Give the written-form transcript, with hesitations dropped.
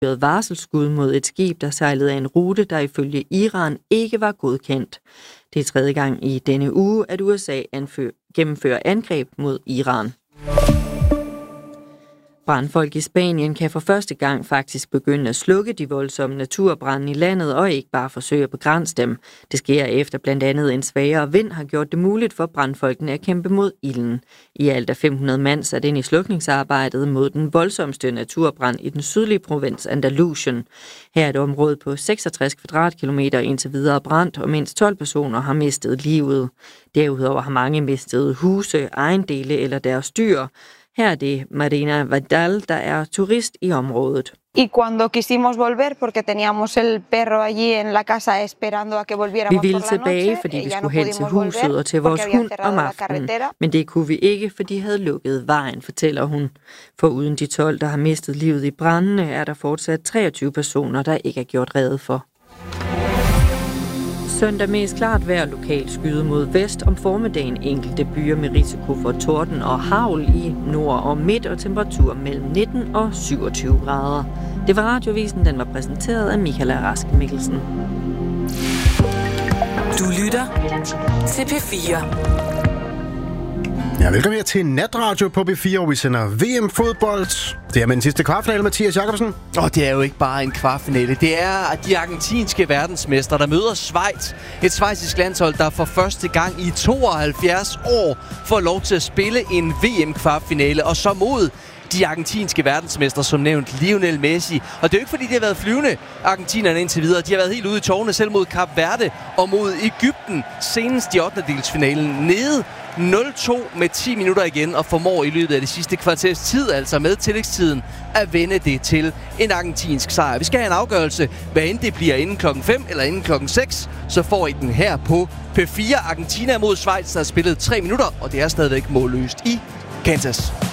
varselsskud mod et skib, der sejlede af en rute, der ifølge Iran ikke var godkendt. Det er tredje gang i denne uge, at USA gennemfører angreb mod Iran. Brandfolk i Spanien kan for første gang faktisk begynde at slukke de voldsomme naturbrande i landet og ikke bare forsøge at begrænse dem. Det sker efter blandt andet en svagere vind har gjort det muligt for brandfolkene at kæmpe mod ilden. I alt er 500 mand sat ind i slukningsarbejdet mod den voldsomste naturbrand i den sydlige provins Andalusien. Her er et område på 66 kvadratkilometer indtil videre brændt, og mindst 12 personer har mistet livet. Derudover har mange mistet huse, ejendele eller deres dyr. Her er det Marina Vidal, der er turist i området. Y cuando quisimos volver porque teníamos el perro allí en la casa esperando a que volviéramos. Vi ville tilbage, fordi vi skulle hen til huset og til vores hund om aftenen. Men det kunne vi ikke, for de havde lukket vejen, fortæller hun. For uden de 12, der har mistet livet i brandene, er der fortsat 23 personer, der ikke er gjort rede for. Søndag mest klart vejr, lokalt skyde mod vest. Om formiddagen enkelte byer med risiko for torden og hagl i nord og midt og temperatur mellem 19 og 27 grader. Det var Radiovisen, den var præsenteret af Michael Rask Mikkelsen. Du lytter til P4. Ja, velkommen her til Natradio på P4, hvor vi sender VM-fodbold. Det er med den sidste kvartfinale, Mathias Jakobsen. Og det er jo ikke bare en kvartfinale. Det er de argentinske verdensmestre, der møder Schweiz. Et schweizisk landshold, der for første gang i 72 år får lov til at spille en VM-kvartfinale. Og så mod de argentinske verdensmestre, som nævnt, Lionel Messi. Og det er jo ikke, fordi de har været flyvende, argentinerne indtil videre. De har været helt ude i tårne, selv mod Kap Verde og mod Egypten. Senest i 8. nede 0-2 med 10 minutter igen, og formår i løbet af det sidste kvarters tid, altså med tillægstiden, at vende det til en argentinsk sejr. Vi skal have en afgørelse, hvad end det bliver inden klokken 5 eller inden klokken 6, så får I den her på P4. Argentina mod Schweiz, der har spillet 3 minutter, og det er stadigvæk målløst i Kansas.